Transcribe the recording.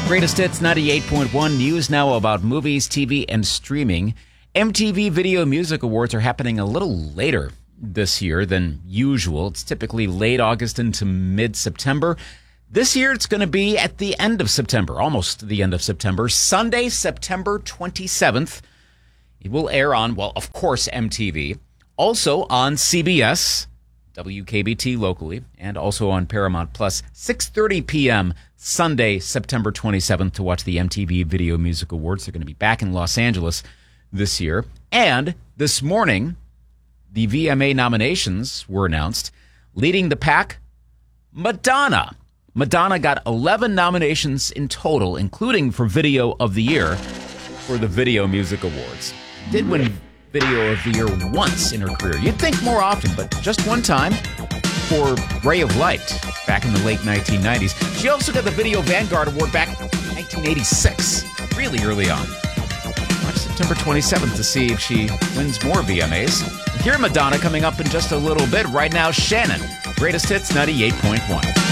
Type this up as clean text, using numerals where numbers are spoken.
Greatest Hits 98.1 news now about movies, TV, and streaming. MTV Video Music Awards are happening a little later this year than usual. It's typically late August into mid-September. This year it's going to be at the end of September, almost the end of September. Sunday, September 27th. It will air on, well, of course, MTV. Also on CBS, WKBT locally, and also on Paramount Plus, 6:30 p.m. Sunday, September 27th to watch the MTV Video Music Awards. They're going to be back in Los Angeles this year. And this morning, the VMA nominations were announced. Leading the pack, Madonna. Madonna got 11 nominations in total, including for Video of the Year for the Video Music Awards. Did win Video of the Year once in her career. You'd think more often, but just one time for Ray of Light back in the late 1990s. She also got the Video Vanguard Award back in 1986, really early on. Watch September 27th to see if she wins more VMAs. Hear Madonna coming up in just a little bit. Right now, Shannon. Greatest Hits 98.1.